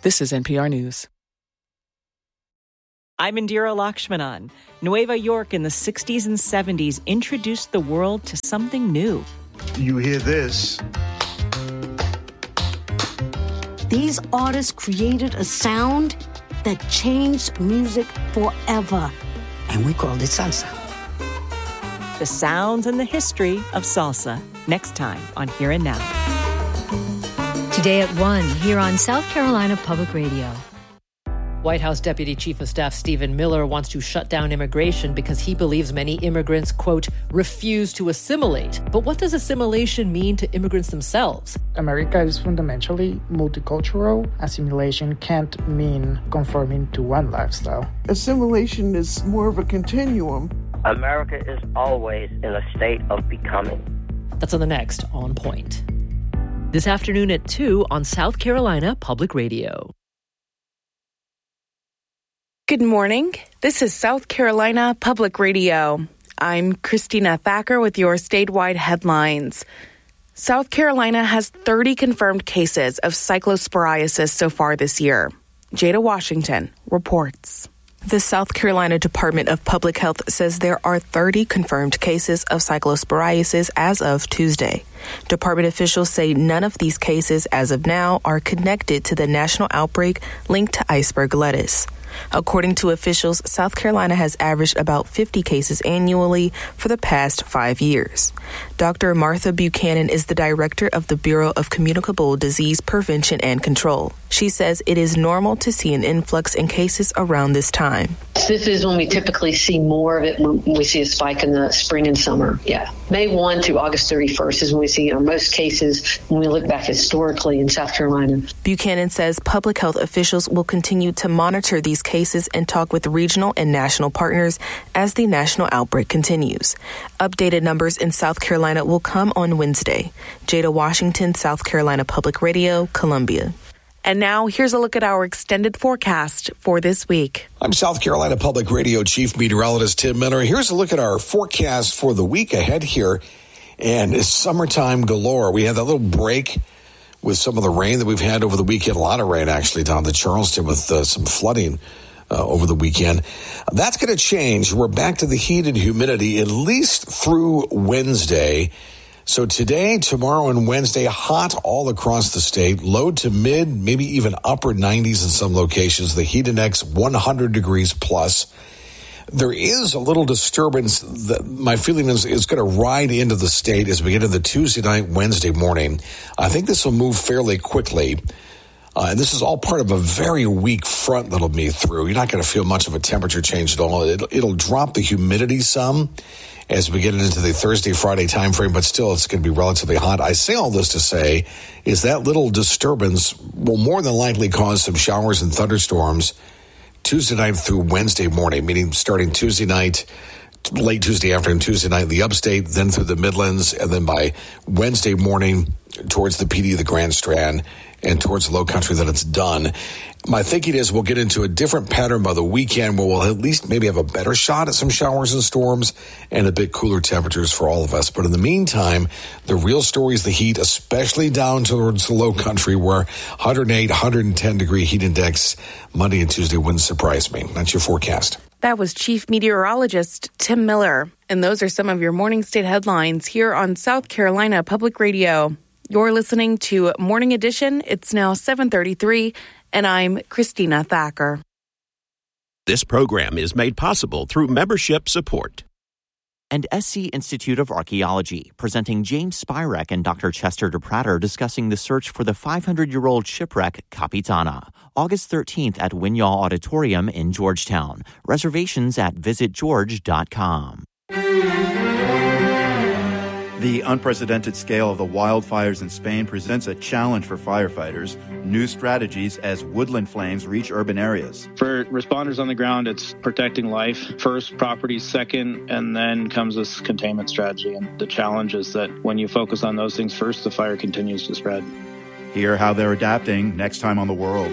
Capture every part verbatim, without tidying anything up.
This is N P R News. I'm Indira Lakshmanan. Nueva York in the sixties and seventies introduced the world to something new. You hear this? These artists created a sound that changed music forever, and we called it salsa. The sounds and the history of salsa. Next time on Here and Now. Today at one, here on South Carolina Public Radio. White House Deputy Chief of Staff Stephen Miller wants to shut down immigration because he believes many immigrants, quote, refuse to assimilate. But what does assimilation mean to immigrants themselves? America is fundamentally multicultural. Assimilation can't mean conforming to one lifestyle. Assimilation is more of a continuum. America is always in a state of becoming. That's on the next On Point. This afternoon at two on South Carolina Public Radio. Good morning. This is South Carolina Public Radio. I'm Christina Thacker with your statewide headlines. South Carolina has thirty confirmed cases of cyclosporiasis so far this year. Jada Washington reports. The South Carolina Department of Public Health says there are thirty confirmed cases of cyclosporiasis as of Tuesday. Department officials say none of these cases as of now are connected to the national outbreak linked to iceberg lettuce. According to officials, South Carolina has averaged about fifty cases annually for the past five years. Doctor Martha Buchanan is the director of the Bureau of Communicable Disease Prevention and Control. She says it is normal to see an influx in cases around this time. This is when we typically see more of it when we see a spike in the spring and summer. Yeah. May first through August thirty-first is when we see our most cases when we look back historically in South Carolina. Buchanan says public health officials will continue to monitor these cases and talk with regional and national partners as the national outbreak continues. Updated numbers in South Carolina will come on Wednesday. Jada Washington, South Carolina Public Radio, Columbia. And now, here's a look at our extended forecast for this week. I'm South Carolina Public Radio Chief Meteorologist Tim Miller. Here's a look at our forecast for the week ahead here. And it's summertime galore. We had that little break with some of the rain that we've had over the weekend. A lot of rain, actually, down to Charleston with uh, some flooding uh, over the weekend. That's going to change. We're back to the heat and humidity at least through Wednesday. So today, tomorrow, and Wednesday, hot all across the state, low to mid, maybe even upper nineties in some locations. The heat index one hundred degrees plus. There is a little disturbance that my feeling is, is going to ride into the state as we get into Tuesday night, Wednesday morning. I think this will move fairly quickly. Uh, and this is all part of a very weak front that'll be through. You're not going to feel much of a temperature change at all. It'll, it'll drop the humidity some as we get into the Thursday, Friday timeframe, but still it's going to be relatively hot. I say all this to say is that little disturbance will more than likely cause some showers and thunderstorms Tuesday night through Wednesday morning, meaning starting Tuesday night, late Tuesday afternoon, Tuesday night in the upstate, then through the Midlands, and then by Wednesday morning towards the P D, the Grand Strand, and towards the low country that it's done. My thinking is we'll get into a different pattern by the weekend where we'll at least maybe have a better shot at some showers and storms and a bit cooler temperatures for all of us. But in the meantime, the real story is the heat, especially down towards the low country where one oh eight, one ten degree heat index Monday and Tuesday wouldn't surprise me. That's your forecast. That was Chief Meteorologist Tim Miller. And those are some of your morning state headlines here on South Carolina Public Radio. You're listening to Morning Edition. It's now seven thirty-three, and I'm Christina Thacker. This program is made possible through membership support. And S C Institute of Archaeology, presenting James Spirek and Doctor Chester DePratter discussing the search for the five hundred year old shipwreck Capitana. August thirteenth at Winyall Auditorium in Georgetown. Reservations at visit george dot com. The unprecedented scale of the wildfires in Spain presents a challenge for firefighters. New strategies as woodland flames reach urban areas. For responders on the ground, it's protecting life first, property second, and then comes this containment strategy. And the challenge is that when you focus on those things first, the fire continues to spread. Hear how they're adapting next time on The World.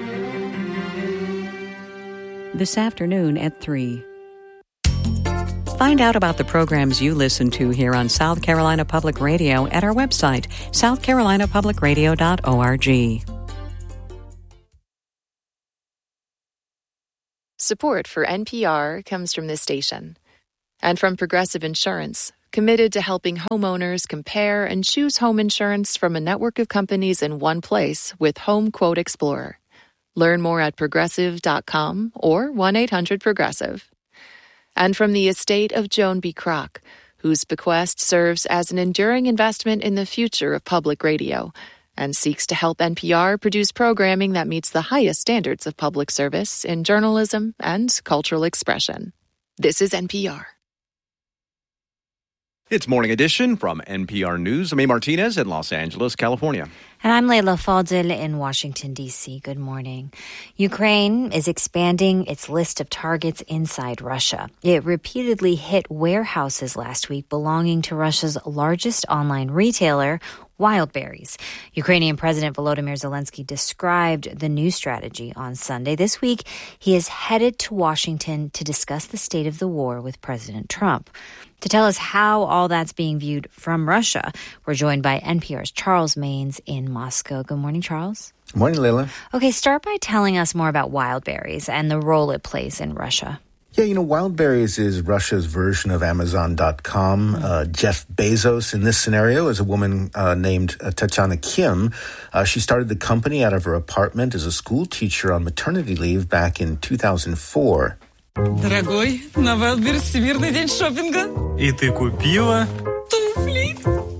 This afternoon at three. Find out about the programs you listen to here on South Carolina Public Radio at our website, south carolina public radio dot org. Support for N P R comes from this station and from Progressive Insurance, committed to helping homeowners compare and choose home insurance from a network of companies in one place with Home Quote Explorer. Learn more at progressive dot com or one eight hundred progressive. And from the estate of Joan B. Kroc, whose bequest serves as an enduring investment in the future of public radio and seeks to help N P R produce programming that meets the highest standards of public service in journalism and cultural expression. This is N P R. It's Morning Edition from N P R News. I'm A. Martinez in Los Angeles, California. And I'm Leila Fadel in Washington, D C. Good morning. Ukraine is expanding its list of targets inside Russia. It repeatedly hit warehouses last week belonging to Russia's largest online retailer, Wildberries. Ukrainian President Volodymyr Zelensky described the new strategy on Sunday. This week, he is headed to Washington to discuss the state of the war with President Trump. To tell us how all that's being viewed from Russia, we're joined by N P R's Charles Maynes in Moscow. Good morning, Charles. Good morning, Leila. Okay, start by telling us more about Wildberries and the role it plays in Russia. Yeah, you know, Wildberries is Russia's version of Amazon dot com. Mm-hmm. Uh, Jeff Bezos, in this scenario, is a woman uh, named uh, Tatiana Kim. Uh, she started the company out of her apartment as a school teacher on maternity leave back in two thousand four. Дорогой, на Wildberries Всемирный день шопинга. И ты купила туфли.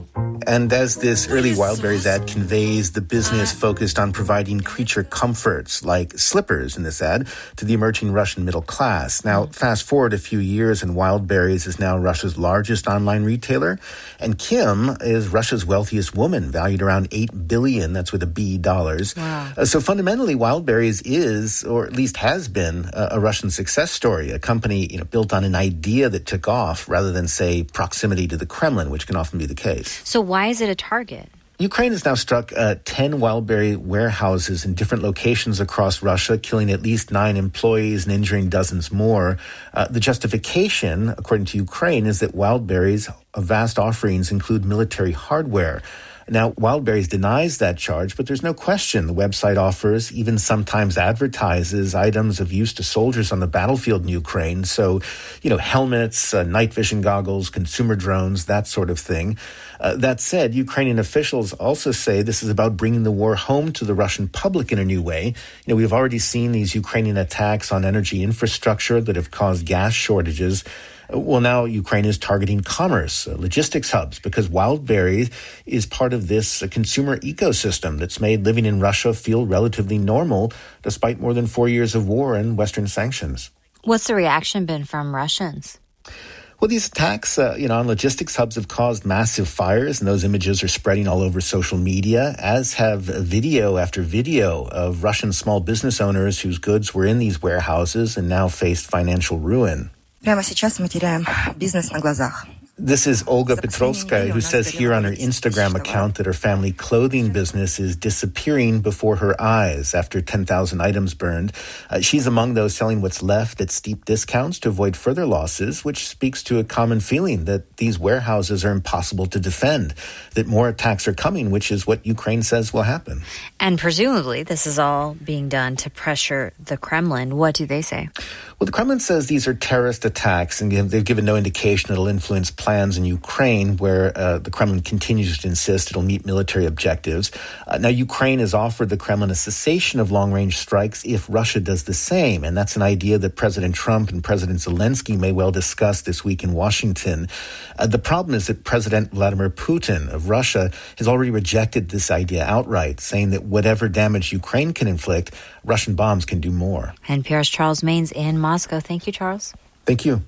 And as this early Wildberries ad conveys, the business focused on providing creature comforts, like slippers in this ad, to the emerging Russian middle class. Now, fast forward a few years, and Wildberries is now Russia's largest online retailer. And Kim is Russia's wealthiest woman, valued around eight billion dollars, that's with a B, dollars. Wow. Uh, so fundamentally, Wildberries is, or at least has been, a, a Russian success story, a company you know, built on an idea that took off rather than, say, proximity to the Kremlin, which can often be the case. So why is it a target? Ukraine has now struck uh, ten Wildberry warehouses in different locations across Russia, killing at least nine employees and injuring dozens more. Uh, the justification, according to Ukraine, is that Wildberry's vast offerings include military hardware. Now, Wildberries denies that charge, but there's no question the website offers, even sometimes advertises, items of use to soldiers on the battlefield in Ukraine. So, you know, helmets, uh, night vision goggles, consumer drones, that sort of thing. Uh, that said, Ukrainian officials also say this is about bringing the war home to the Russian public in a new way. You know, we've already seen these Ukrainian attacks on energy infrastructure that have caused gas shortages. Well, now Ukraine is targeting commerce, uh, logistics hubs, because Wildberries is part of this uh, consumer ecosystem that's made living in Russia feel relatively normal, despite more than four years of war and Western sanctions. What's the reaction been from Russians? Well, these attacks, uh, you know, on logistics hubs have caused massive fires, and those images are spreading all over social media, as have video after video of Russian small business owners whose goods were in these warehouses and now faced financial ruin. Прямо сейчас мы теряем бизнес на глазах. This is Olga Petrovskaya, who says here on her Instagram account that her family clothing business is disappearing before her eyes after ten thousand items burned. Uh, she's among those selling what's left at steep discounts to avoid further losses, which speaks to a common feeling that these warehouses are impossible to defend, that more attacks are coming, which is what Ukraine says will happen. And presumably this is all being done to pressure the Kremlin. What do they say? Well, the Kremlin says these are terrorist attacks, and they've given no indication it'll influence plans in Ukraine, where uh, the Kremlin continues to insist it'll meet military objectives. Uh, now, Ukraine has offered the Kremlin a cessation of long-range strikes if Russia does the same, and that's an idea that President Trump and President Zelensky may well discuss this week in Washington. Uh, the problem is that President Vladimir Putin of Russia has already rejected this idea outright, saying that whatever damage Ukraine can inflict, Russian bombs can do more. N P R's Charles Maynes in Moscow. Thank you, Charles. Thank you.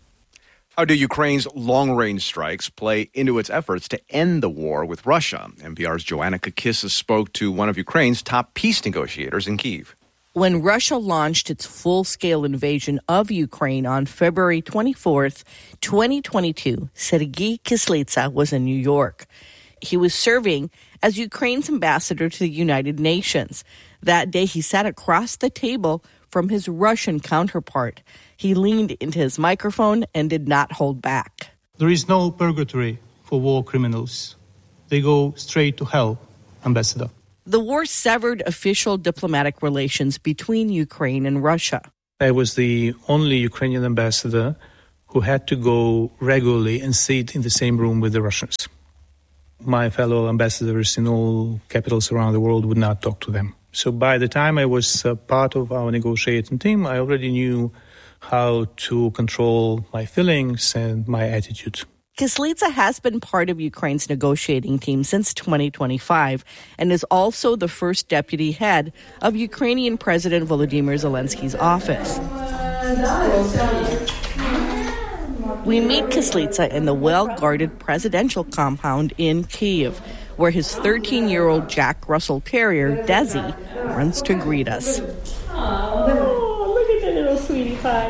How do Ukraine's long-range strikes play into its efforts to end the war with Russia? N P R's Joanna Kakissis spoke to one of Ukraine's top peace negotiators in Kyiv. When Russia launched its full-scale invasion of Ukraine on February twenty-fourth, twenty twenty-two, Sergei Kislitsa was in New York. He was serving as Ukraine's ambassador to the United Nations. That day, he sat across the table from his Russian counterpart. He leaned into his microphone and did not hold back. There is no purgatory for war criminals. They go straight to hell, Ambassador. The war severed official diplomatic relations between Ukraine and Russia. I was the only Ukrainian ambassador who had to go regularly and sit in the same room with the Russians. My fellow ambassadors in all capitals around the world would not talk to them. So by the time I was uh, part of our negotiating team, I already knew how to control my feelings and my attitude. Kyslytsya has been part of Ukraine's negotiating team since twenty twenty-five and is also the first deputy head of Ukrainian President Volodymyr Zelensky's office. We meet Kyslytsya in the well-guarded presidential compound in Kyiv, where his thirteen-year-old Jack Russell Terrier, Desi, runs to greet us.